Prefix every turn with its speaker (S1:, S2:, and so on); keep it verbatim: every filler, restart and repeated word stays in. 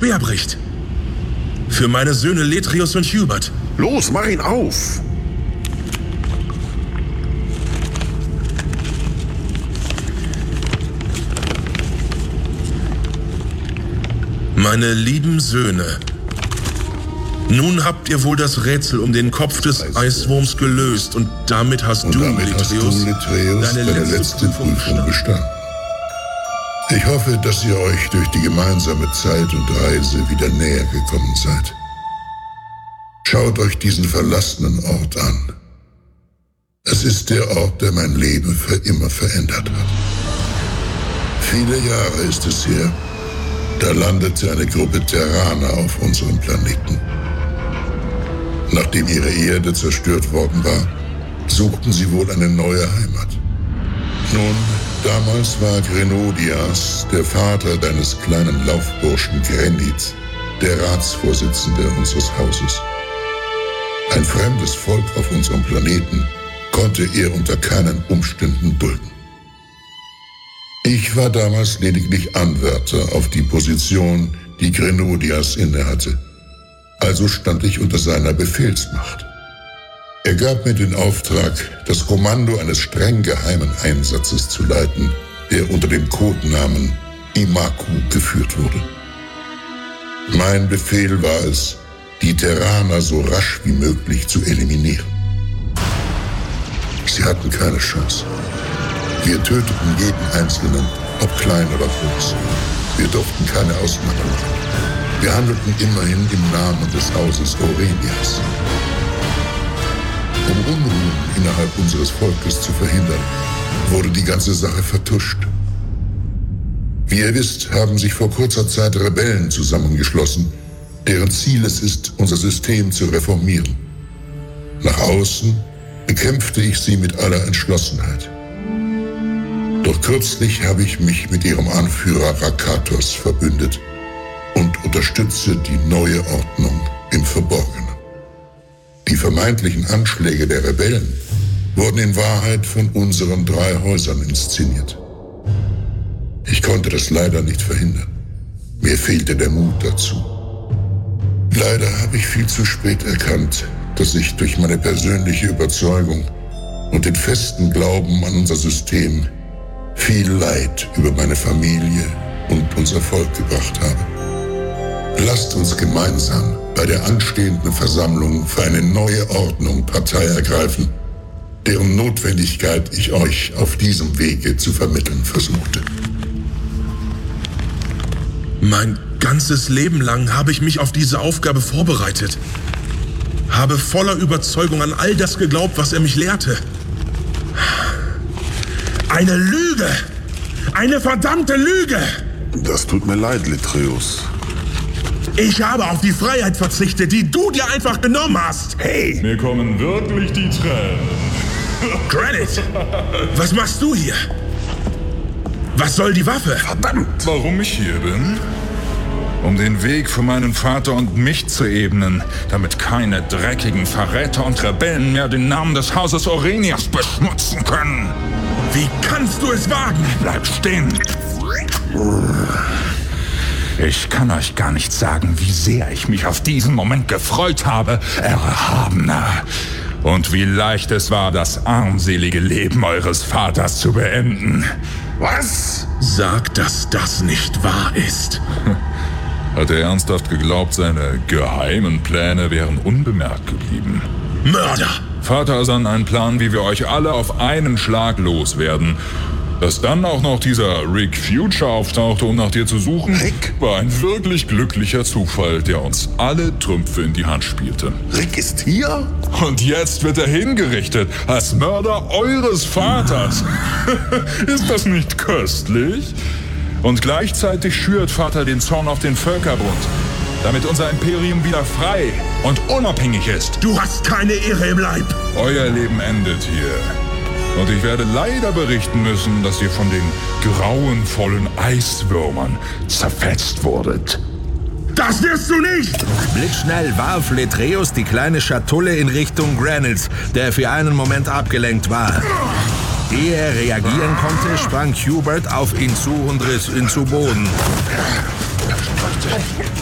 S1: Speer bricht. Für meine Söhne Letreus und Hubert.
S2: Los, mach ihn auf!
S1: Meine lieben Söhne, nun habt ihr wohl das Rätsel um den Kopf des Eiswurms gelöst und damit hast,
S3: und
S1: du,
S3: damit hast du, Letreus,
S1: deine
S3: deine
S1: letzte,
S3: letzte
S1: Prüfung
S3: Prüfung bestanden. Ich hoffe, dass ihr euch durch die gemeinsame Zeit und Reise wieder näher gekommen seid. Schaut euch diesen verlassenen Ort an. Es ist der Ort, der mein Leben für immer verändert hat. Viele Jahre ist es her, da landete eine Gruppe Terraner auf unserem Planeten. Nachdem ihre Erde zerstört worden war, suchten sie wohl eine neue Heimat. Nun, damals war Grenodias, der Vater deines kleinen Laufburschen Grenit, der Ratsvorsitzende unseres Hauses. Ein fremdes Volk auf unserem Planeten konnte er unter keinen Umständen dulden. Ich war damals lediglich Anwärter auf die Position, die Grenodias innehatte. Also stand ich unter seiner Befehlsmacht. Er gab mir den Auftrag, das Kommando eines streng geheimen Einsatzes zu leiten, der unter dem Codenamen Imaku geführt wurde. Mein Befehl war es, die Terraner so rasch wie möglich zu eliminieren. Sie hatten keine Chance. Wir töteten jeden Einzelnen, ob klein oder groß. Wir durften keine Ausnahmen machen. Wir handelten immerhin im Namen des Hauses Orenias. Um Unruhen innerhalb unseres Volkes zu verhindern, wurde die ganze Sache vertuscht. Wie ihr wisst, haben sich vor kurzer Zeit Rebellen zusammengeschlossen, deren Ziel es ist, unser System zu reformieren. Nach außen bekämpfte ich sie mit aller Entschlossenheit. Doch kürzlich habe ich mich mit ihrem Anführer Rakatos verbündet und unterstütze die neue Ordnung im Verborgenen. Die vermeintlichen Anschläge der Rebellen wurden in Wahrheit von unseren drei Häusern inszeniert. Ich konnte das leider nicht verhindern. Mir fehlte der Mut dazu. Leider habe ich viel zu spät erkannt, dass ich durch meine persönliche Überzeugung und den festen Glauben an unser System viel Leid über meine Familie und unser Volk gebracht habe. Lasst uns gemeinsam bei der anstehenden Versammlung für eine neue Ordnung Partei ergreifen, deren Notwendigkeit ich euch auf diesem Wege zu vermitteln versuchte.
S1: Mein ganzes Leben lang habe ich mich auf diese Aufgabe vorbereitet. Habe voller Überzeugung an all das geglaubt, was er mich lehrte. Eine Lüge! Eine verdammte Lüge!
S2: Das tut mir leid, Letreus.
S1: Ich habe auf die Freiheit verzichtet, die du dir einfach genommen hast. Hey!
S4: Mir kommen wirklich die Tränen.
S1: Granit! Was machst du hier? Was soll die Waffe?
S2: Verdammt!
S4: Warum ich hier bin? Um den Weg für meinen Vater und mich zu ebnen, damit keine dreckigen Verräter und Rebellen mehr den Namen des Hauses Orenias beschmutzen können.
S1: Wie kannst du es wagen?
S4: Bleib stehen! Ich kann euch gar nicht sagen, wie sehr ich mich auf diesen Moment gefreut habe, Erhabener. Und wie leicht es war, das armselige Leben eures Vaters zu beenden.
S2: Was?
S1: Sag, dass das nicht wahr ist.
S4: Hat er ernsthaft geglaubt, seine geheimen Pläne wären unbemerkt geblieben?
S1: Mörder!
S4: Vater sann einen Plan, wie wir euch alle auf einen Schlag loswerden. Dass dann auch noch dieser Rick Future auftauchte, um nach dir zu suchen,
S2: Rick?
S4: war ein wirklich glücklicher Zufall, der uns alle Trümpfe in die Hand spielte.
S2: Rick ist hier?
S4: Und jetzt wird er hingerichtet, als Mörder eures Vaters. Ist das nicht köstlich? Und gleichzeitig schürt Vater den Zorn auf den Völkerbund, damit unser Imperium wieder frei und unabhängig ist.
S1: Du hast keine Ehre im Leib.
S4: Euer Leben endet hier. Und ich werde leider berichten müssen, dass ihr von den grauenvollen Eiswürmern zerfetzt wurdet.
S1: Das wirst du nicht!
S5: Blitzschnell warf Letreus die kleine Schatulle in Richtung Granit, der für einen Moment abgelenkt war. Ehe er reagieren konnte, sprang Hubert auf ihn zu und riss ihn zu Boden.